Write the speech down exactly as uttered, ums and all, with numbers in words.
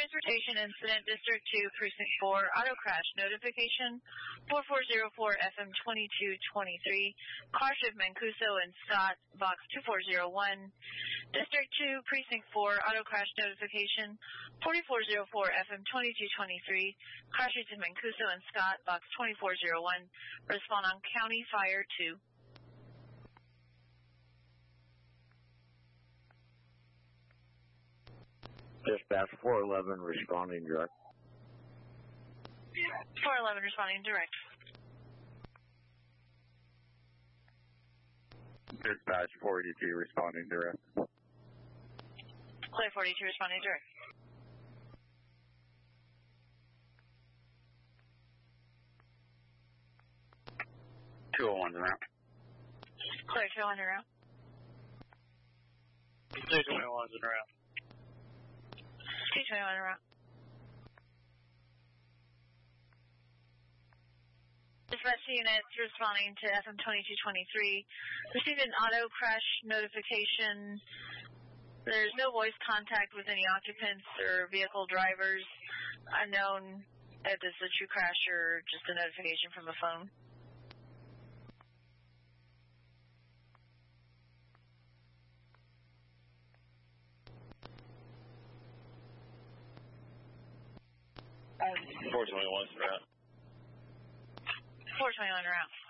Transportation Incident, District two, Precinct four, Auto Crash Notification, four four zero four F M twenty-two twenty-three, car shift Mancuso and Scott, box two four zero one. District two, Precinct four, Auto Crash Notification, four four zero four F M twenty-two twenty-three, car shift to Mancuso and Scott, box two four zero one. Respond on County Fire two. Dispatch four eleven responding direct. four eleven responding direct. Dispatch four eighty-two responding direct. Clear forty-two responding direct. two oh one's en route. Clear two oh one en route. two twenty-one's en route. two twenty-one en route. Dispatch units responding to F M twenty-two twenty-three. Received an auto crash notification. There's no voice contact with any occupants or vehicle drivers. Unknown if this is a true crash or just a notification from a phone. four twenty-one's en route. four twenty-one en route.